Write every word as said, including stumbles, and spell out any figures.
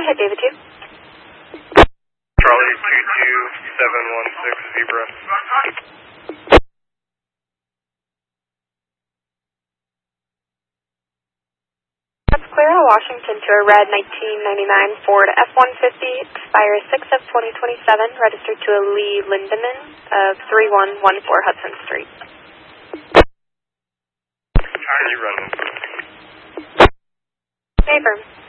ahead, David two. Charlie two two seven one six Zebra. That's clear to Washington to a red nineteen ninety-nine Ford F one fifty, expires six of twenty twenty-seven, registered to a Lee Lindemann of three one one four Hudson Street. Are you running? Affirm.